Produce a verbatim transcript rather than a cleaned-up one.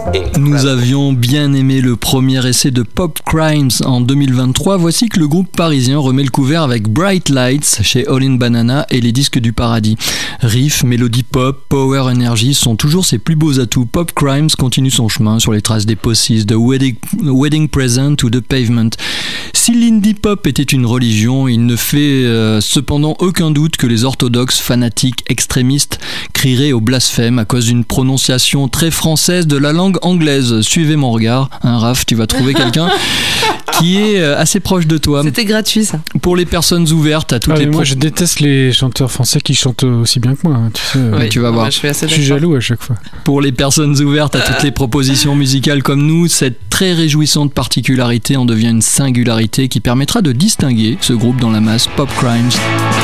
Nous avions bien aimé le premier essai de Pop Crimes en deux mille vingt-trois. Voici que le groupe parisien remet le couvert avec Bright Lights chez All in Banana et les disques du paradis. Riff, mélodie pop, power energy sont toujours ses plus beaux atouts. Pop Crimes continue son chemin sur les traces des Posses, de Wedding, Wedding Present ou de Pavement. Si l'indie pop était une religion, il ne fait euh, cependant aucun doute que les orthodoxes, fanatiques, extrémistes crieraient au blasphème à cause d'une prononciation très française de la langue anglaise. Suivez mon regard, hein, Raph, tu vas trouver quelqu'un qui est euh, assez proche de toi. C'était gratuit, ça. Pour les personnes ouvertes à toutes ah, les... Moi, pro- je déteste les chanteurs français qui chantent aussi bien que moi. Hein, tu sais, ouais, euh, tu vas voir. Bah, je suis, assez je suis jaloux à chaque fois. Pour les personnes ouvertes à toutes les propositions musicales comme nous, cette très réjouissante particularité en devient une singularité qui permettra de distinguer ce groupe dans la masse. Pop Crimes.